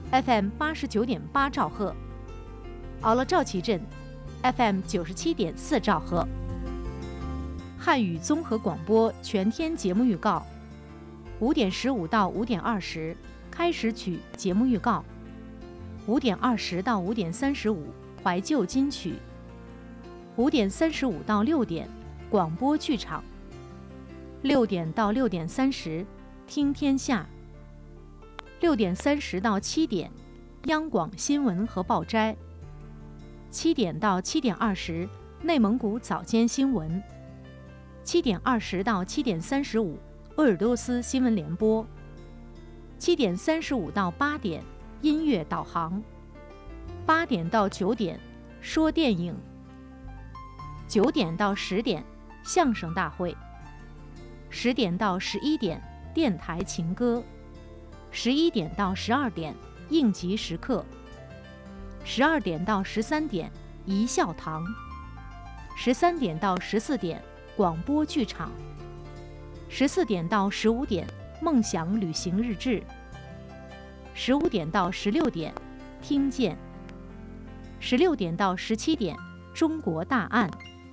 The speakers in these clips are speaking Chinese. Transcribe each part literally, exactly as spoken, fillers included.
F M 八十九点八兆赫，熬了赵旗镇 F M 九十七点四兆赫。汉语综合广播全天节目预告：五点十五到五点二十开始曲节目预告，五点二十到五点三十五怀旧金曲，五点三十五到六点广播剧场，六点到六点三十听天下，六点三十到七点央广新闻和报摘，七点到七点二十内蒙古早间新闻，七点二十到七点三十五鄂尔多斯新闻联播，七点三十五到八点音乐导航，八点到九点说电影，九点到十点相声大会，十点到十一点电台情歌，十一点到十二点应急时刻，十二点到十三点一笑堂，十三点到十四点广播剧场，十四点到十五点梦想旅行日志，十五点到十六点听见，十六点到十七点中国大案，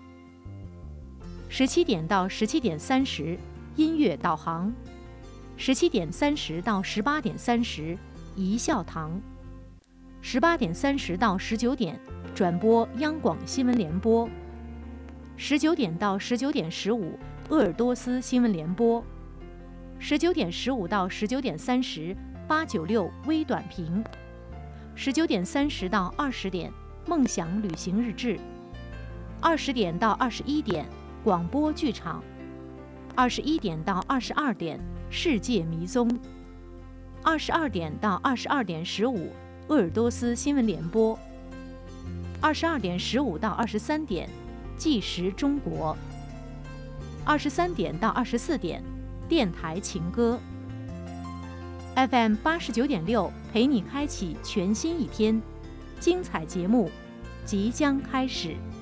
十七点到十七点三十音乐导航，十七点三十到十八点三十一笑堂，十八点三十到十九点转播央广新闻联播，十九点到十九点十五鄂尔多斯新闻联播，十九点十五到十九点三十八九六微短评，十九点三十到二十点梦想旅行日志，二十点到二十一点广播剧场，二十一点到二十二点世界迷踪，二十二点到二十二点十五鄂尔多斯新闻联播，二十二点十五到二十三点纪实中国，二十三点到二十四点电台情歌。F M 八十九点六陪你开启全新一天，精彩节目即将开始。